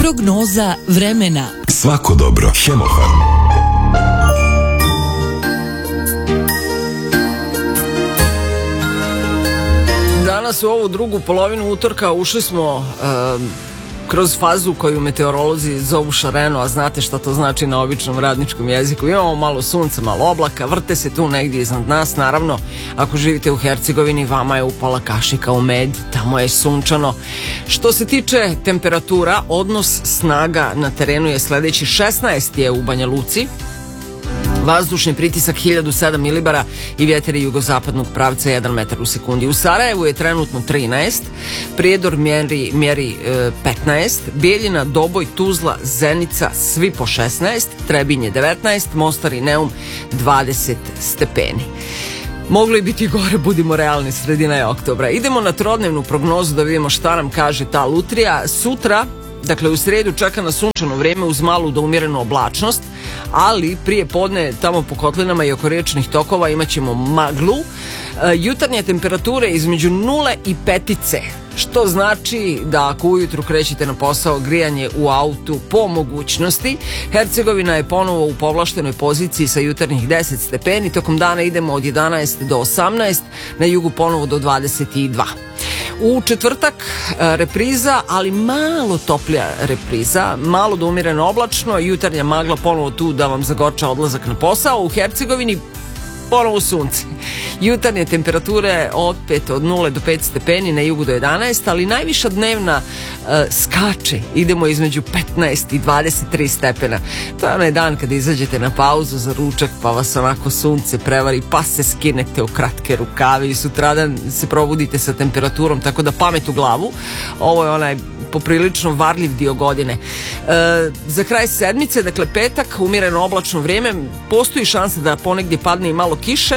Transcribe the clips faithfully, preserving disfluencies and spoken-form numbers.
Prognoza vremena. Svako dobro. Hemofarm. Danas u ovu drugu polovinu utorka ušli smo um, kroz fazu koju meteorolozi zovu šareno, a znate šta to znači na običnom radničkom jeziku. Imamo malo sunca, malo oblaka, vrte se tu negdje iznad nas. Naravno, ako živite u Hercegovini, vama je upala kašika u med, tamo je sunčano. Što se tiče temperatura, odnos snaga na terenu je sledeći: šesnaest je u Banja Luci, vazdušni pritisak hiljadu sedam milibara i vjetar je jugozapadnog pravca jedan metar u sekundi. U Sarajevu je trenutno trinaest, Prijedor mjeri, mjeri e, petnaest, Bijeljina, Doboj, Tuzla, Zenica svi po šesnaest, Trebinje devetnaest, Mostar i Neum dvadeset stepeni. Moglo je biti gore, budimo realni, sredina je oktobra. Idemo na trodnevnu prognozu da vidimo šta nam kaže ta lutrija. Sutra, dakle u srijedu, čeka na sunčano vrijeme uz malu do umjerenu oblačnost, ali prije podne tamo po kotlinama i oko riječnih tokova imat ćemo maglu. E, jutarnje temperature između nule i petice, što znači da ako ujutru krećete na posao, grijanje u autu po mogućnosti. Hercegovina je ponovo u povlaštenoj poziciji sa jutarnjih deset stepeni, tokom dana idemo od jedanaest do osamnaest, na jugu ponovo do dvadeset dva. U četvrtak repriza, ali malo toplija repriza, malo do umjereno oblačno, jutarnja magla ponovo tu da vam zagorča odlazak na posao. U Hercegovini ponovo sunce. Jutarnje temperature opet od nule do pet stepeni, na jugu do jedanaest, ali najviša dnevna uh, skače. Idemo između petnaest i dvadeset tri stepena. To je onaj dan kada izađete na pauzu za ručak, pa vas onako sunce prevari, pa se skinete u kratke rukave i sutradan se probudite sa temperaturom, tako da pamet u glavu. Ovo je onaj poprilično varljiv dio godine. E, za kraj sedmice, dakle petak, umjereno oblačno vrijeme, postoji šansa da ponegdje padne i malo kiše.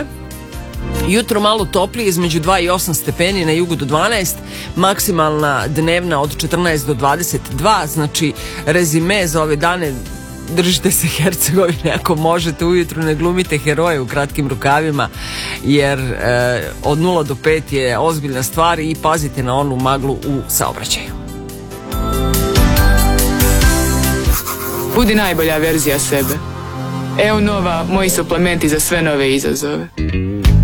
Jutro malo toplije, između dva i osam stepeni, na jugu do dvanaest, maksimalna dnevna od četrnaest do dvadeset dva, znači rezime za ove dane: držite se Hercegovine, ako možete ujutru ne glumite heroje u kratkim rukavima, jer e, od nula do pet je ozbiljna stvar i pazite na onu maglu u saobraćaju. Budi najbolja verzija sebe. Evo nova, moji suplementi za sve nove izazove.